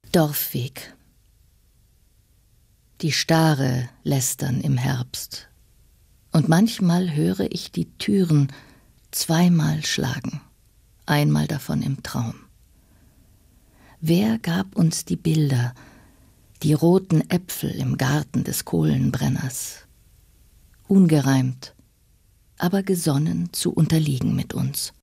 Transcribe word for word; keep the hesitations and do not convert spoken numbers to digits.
Dorfweg. Die Stare lästern im Herbst, und manchmal höre ich die Türen zweimal schlagen, einmal davon im Traum. Wer gab uns die Bilder, die roten Äpfel im Garten des Kohlenbrenners? Ungereimt, aber gesonnen zu unterliegen mit uns.